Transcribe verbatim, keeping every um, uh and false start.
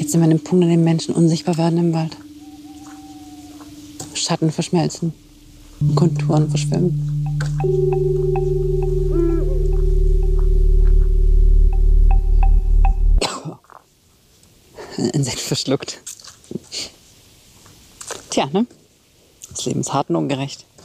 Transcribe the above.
Jetzt sind wir an dem Punkt, an dem Menschen unsichtbar werden im Wald. Schatten verschmelzen, Konturen verschwimmen. Ein Insekt verschluckt. Tja, ne? Das Leben ist hart und ungerecht.